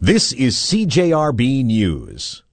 This is CJRB News.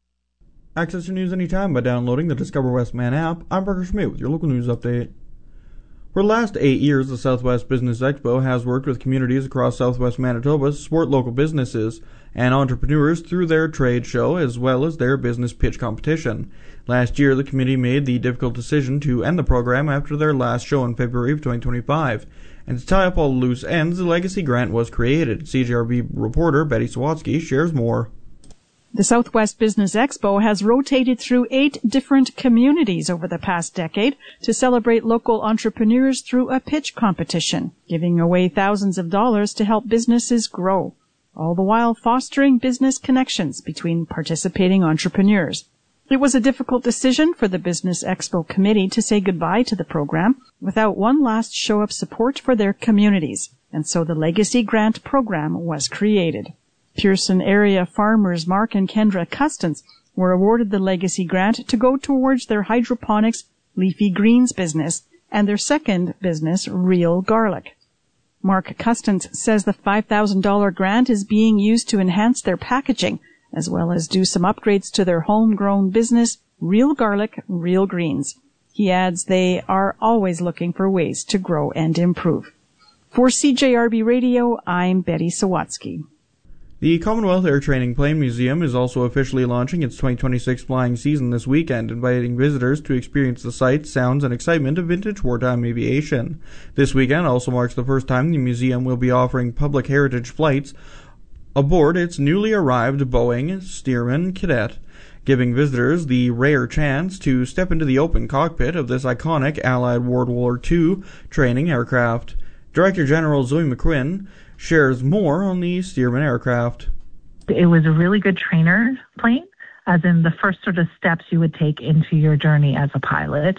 Access your news anytime by downloading the Discover Westman app. I'm Parker Schmidt with your local news update. For the last 8 years, the Southwest Business Expo has worked with communities across southwest Manitoba to support local businesses and entrepreneurs through their trade show as well as their business pitch competition. Last year, the committee made the difficult decision to end the program after their last show in February of 2025. And to tie up all the loose ends, the Legacy Grant was created. CJRB reporter Betty Sawatsky shares more. The Southwest Business Expo has rotated through 8 different communities over the past decade to celebrate local entrepreneurs through a pitch competition, giving away thousands of dollars to help businesses grow, all the while fostering business connections between participating entrepreneurs. It was a difficult decision for the Business Expo committee to say goodbye to the program without one last show of support for their communities, and so the Legacy Grant program was created. Pearson area farmers Mark and Kendra Custance were awarded the Legacy Grant to go towards their hydroponics leafy greens business and their second business, Real Garlic. Mark Custance says the $5,000 grant is being used to enhance their packaging as well as do some upgrades to their homegrown business, Real Garlic, Real Greens. He adds they are always looking for ways to grow and improve. For CJRB Radio, I'm Betty Sawatsky. The Commonwealth Air Training Plane Museum is also officially launching its 2026 flying season this weekend, inviting visitors to experience the sights, sounds, and excitement of vintage wartime aviation. This weekend also marks the first time the museum will be offering public heritage flights aboard its newly arrived Boeing Stearman Cadet, giving visitors the rare chance to step into the open cockpit of this iconic Allied World War II training aircraft. Director General Zoe McQuinn shares more on the Stearman aircraft. It was a really good trainer plane, as in the first sort of steps you would take into your journey as a pilot.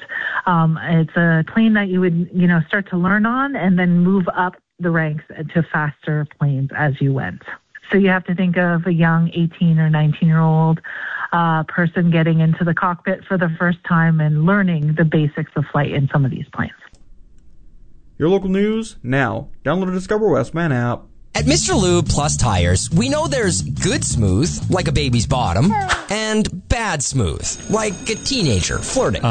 It's a plane that you would, start to learn on and then move up the ranks to faster planes as you went. So you have to think of a young 18 or 19-year-old person getting into the cockpit for the first time and learning the basics of flight in some of these planes. Your local news now. Download the Discover Westman app. At Mr. Lube Plus Tires, we know there's good smooth, like a baby's bottom, and bad smooth, like a teenager flirting.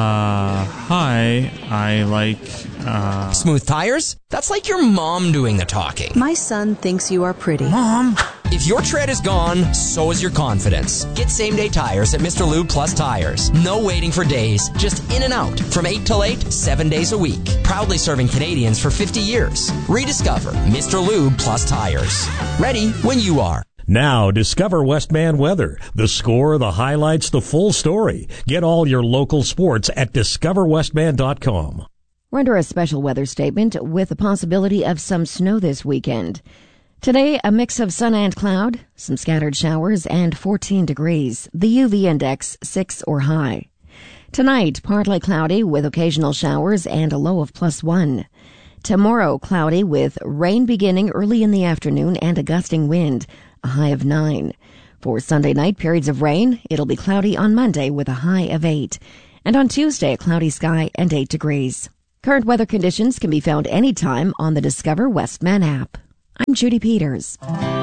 Hi, I like, Smooth tires? That's like your mom doing the talking. My son thinks you are pretty. Mom! If your tread is gone, so is your confidence. Get same-day tires at Mr. Lube Plus Tires. No waiting for days, just in and out. From 8 till 8, 7 days a week. Proudly serving Canadians for 50 years. Rediscover Mr. Lube Plus Tires. Ready when you are. Now, discover Westman weather. The score, the highlights, the full story. Get all your local sports at discoverwestman.com. We're under a special weather statement with the possibility of some snow this weekend. Today, a mix of sun and cloud, some scattered showers, and 14 degrees. The UV index 6 or high. Tonight, partly cloudy with occasional showers and a low of +1. Tomorrow, cloudy with rain beginning early in the afternoon and a gusting wind, a high of 9. For Sunday night, periods of rain. It'll be cloudy on Monday with a high of 8. And on Tuesday, a cloudy sky and 8 degrees. Current weather conditions can be found anytime on the Discover Westman app. I'm Judy Peters.